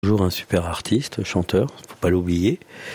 toujours un super artiste, chanteur, faut pas l'oublier.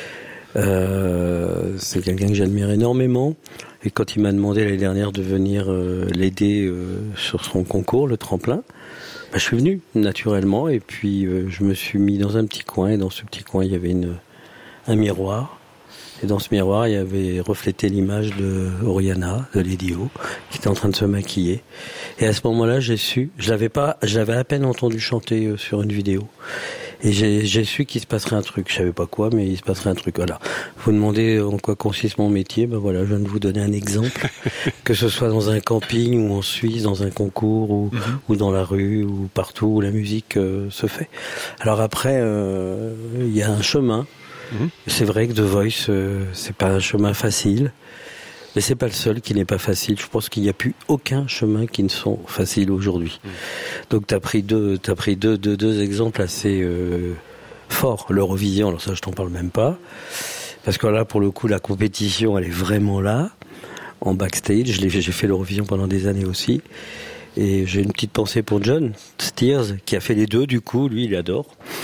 C'est quelqu'un que j'admire énormément. Et quand il m'a demandé l'année dernière de venir l'aider sur son concours, le tremplin, je suis venu naturellement. Et puis je me suis mis dans un petit coin. Et dans ce petit coin, il y avait un miroir. Et dans ce miroir, il y avait reflété l'image de Oriana, de Lady O, qui était en train de se maquiller. Et à ce moment-là, j'ai su, je l'avais à peine entendu chanter sur une vidéo. Et j'ai su qu'il se passerait un truc. Je savais pas quoi, mais il se passerait un truc. Voilà. Vous demandez en quoi consiste mon métier, ben voilà, je viens de vous donner un exemple. Que ce soit dans un camping ou en Suisse, dans un concours ou dans la rue ou partout où la musique se fait. Alors après, il y a un chemin. C'est vrai que The Voice, c'est pas un chemin facile, mais c'est pas le seul qui n'est pas facile. Je pense qu'il n'y a plus aucun chemin qui ne sont faciles aujourd'hui. Donc t'as pris deux exemples assez forts. L'Eurovision, alors ça je t'en parle même pas, parce que là pour le coup la compétition elle est vraiment là, en backstage. J'ai fait l'Eurovision pendant des années aussi. Et j'ai une petite pensée pour John Steers, qui a fait les deux, du coup, lui, il adore.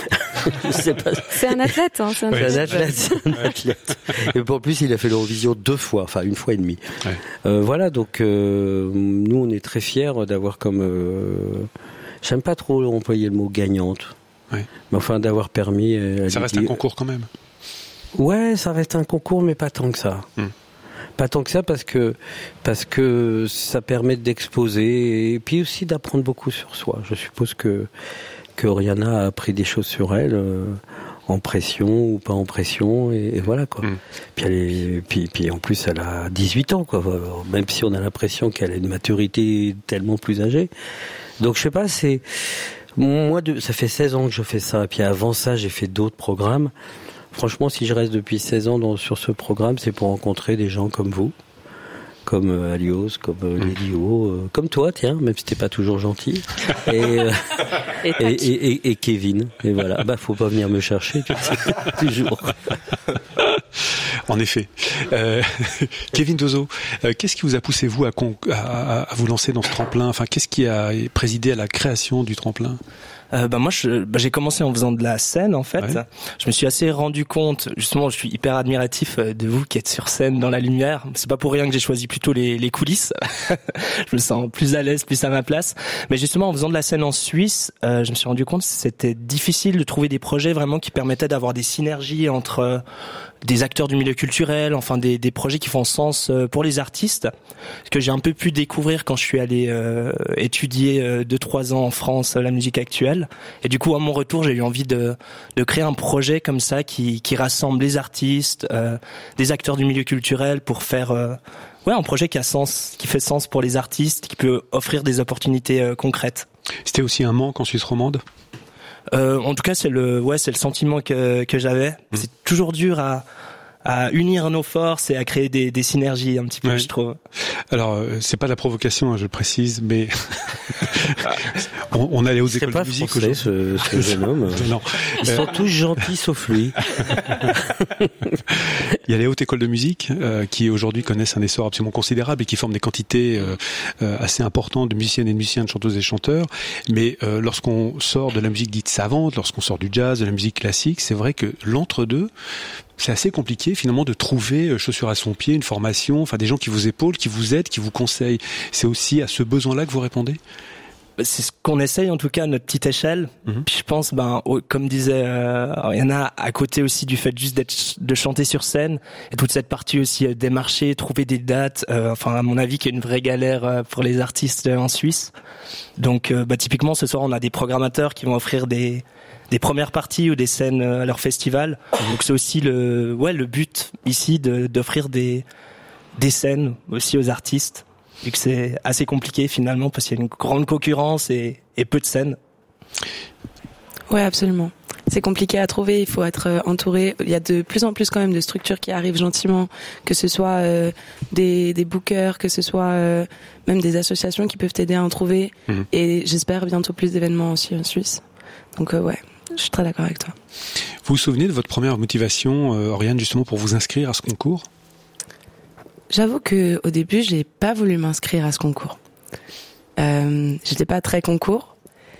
C'est un athlète, hein. C'est un athlète. Et en plus, il a fait l'Eurovision 2 fois, enfin 1 fois et demie. Ouais. Voilà, donc nous, on est très fiers d'avoir comme... j'aime pas trop employer le mot gagnante, ouais. Mais enfin d'avoir permis... ça reste un concours quand même. Ouais, ça reste un concours, mais pas tant que ça. Pas tant que ça parce que ça permet d'exposer et puis aussi d'apprendre beaucoup sur soi. Je suppose que Oriana a appris des choses sur elle, en pression ou pas en pression, et voilà quoi. Puis en plus elle a 18 ans quoi. Même si on a l'impression qu'elle a une maturité tellement plus âgée. Donc je sais pas, c'est moi ça fait 16 ans que je fais ça. Et puis avant ça j'ai fait d'autres programmes. Franchement, si je reste depuis 16 ans sur ce programme, c'est pour rencontrer des gens comme vous, comme Alios, comme Lady O, comme toi, tiens, même si t'es pas toujours gentil, et Kevin. Et voilà, faut pas venir me chercher, toujours. En effet. Kevin Dozo, qu'est-ce qui vous a poussé, vous, à vous lancer dans ce tremplin ? Enfin, qu'est-ce qui a présidé à la création du tremplin ? Moi, j'ai commencé en faisant de la scène, en fait. Ouais. Je me suis assez rendu compte, justement, je suis hyper admiratif de vous qui êtes sur scène dans la lumière. C'est pas pour rien que j'ai choisi plutôt les coulisses. Je me sens plus à l'aise, plus à ma place. Mais justement, en faisant de la scène en Suisse, je me suis rendu compte que c'était difficile de trouver des projets vraiment qui permettaient d'avoir des synergies entre des acteurs du milieu culturel, enfin des projets qui font sens pour les artistes. Ce que j'ai un peu pu découvrir quand je suis allé étudier 2-3 ans en France la musique actuelle. Et du coup, à mon retour, j'ai eu envie de créer un projet comme ça qui rassemble les artistes, des acteurs du milieu culturel pour faire un projet qui a sens, qui fait sens pour les artistes, qui peut offrir des opportunités concrètes. C'était aussi un manque en Suisse romande ? En tout cas, c'est le sentiment que j'avais. C'est toujours dur à unir nos forces et à créer des synergies un petit peu, je trouve. Alors, c'est pas de la provocation, je le précise, mais on allait aux écoles de musique. C'est pas français, ce jeune homme. Non. Ils sont tous gentils sauf lui. Il y a les hautes écoles de musique qui aujourd'hui connaissent un essor absolument considérable et qui forment des quantités assez importantes de musiciennes et de musiciens, de chanteuses et chanteurs. Mais lorsqu'on sort de la musique dite savante, lorsqu'on sort du jazz, de la musique classique, c'est vrai que l'entre-deux, c'est assez compliqué finalement de trouver chaussure à son pied, une formation, enfin des gens qui vous épaulent, qui vous aident, qui vous conseillent. C'est aussi à ce besoin-là que vous répondez ? C'est ce qu'on essaye en tout cas à notre petite échelle. Puis je pense, comme disait Oriana, à côté aussi du fait juste de chanter sur scène et toute cette partie aussi démarcher, trouver des dates. À mon avis, qui est une vraie galère pour les artistes en Suisse. Donc, typiquement ce soir, on a des programmateurs qui vont offrir des premières parties ou des scènes à leur festival. Donc c'est aussi le but ici d'offrir des scènes aussi aux artistes. Vu que c'est assez compliqué finalement parce qu'il y a une grande concurrence et peu de scènes. Ouais, absolument. C'est compliqué à trouver, il faut être entouré. Il y a de plus en plus quand même de structures qui arrivent gentiment, que ce soit des bookers, que ce soit même des associations qui peuvent t'aider à en trouver. Et j'espère bientôt plus d'événements aussi en Suisse. Donc je suis très d'accord avec toi. Vous vous souvenez de votre première motivation, Oriane, justement pour vous inscrire à ce concours ? J'avoue que au début, j'ai pas voulu m'inscrire à ce concours. J'étais pas très concours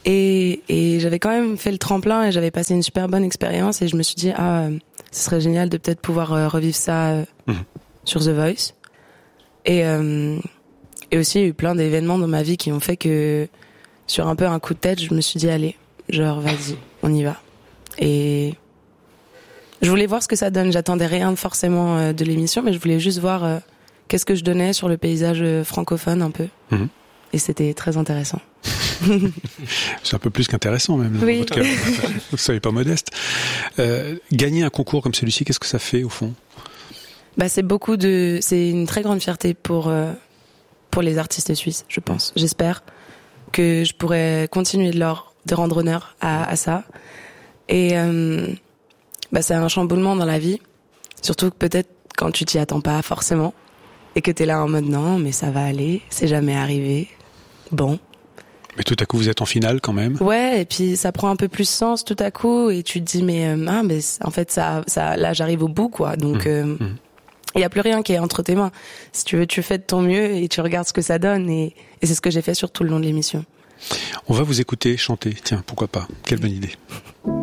Et j'avais quand même fait le tremplin et j'avais passé une super bonne expérience et je me suis dit ce serait génial de peut-être pouvoir revivre ça sur The Voice. Et aussi il y a eu plein d'événements dans ma vie qui ont fait que sur un peu un coup de tête, je me suis dit allez, genre vas-y, on y va. Et je voulais voir ce que ça donne. J'attendais rien forcément de l'émission, mais je voulais juste voir qu'est-ce que je donnais sur le paysage francophone un peu. Et c'était très intéressant. C'est un peu plus qu'intéressant même. Oui. En votre cas, vous soyez pas modeste. Gagner un concours comme celui-ci, qu'est-ce que ça fait au fond ? C'est une très grande fierté pour les artistes suisses, je pense. J'espère que je pourrai continuer de rendre honneur à ça. Et c'est un chamboulement dans la vie, surtout que peut-être quand tu t'y attends pas forcément et que t'es là en mode non, mais ça va aller, c'est jamais arrivé. Bon. Mais tout à coup, vous êtes en finale quand même. Ouais, et puis ça prend un peu plus sens tout à coup, et tu te dis mais en fait ça là j'arrive au bout quoi, donc il y a plus rien qui est entre tes mains. Si tu veux, tu fais de ton mieux et tu regardes ce que ça donne, et c'est ce que j'ai fait sur tout le long de l'émission. On va vous écouter chanter. Tiens, pourquoi pas ? Quelle bonne idée.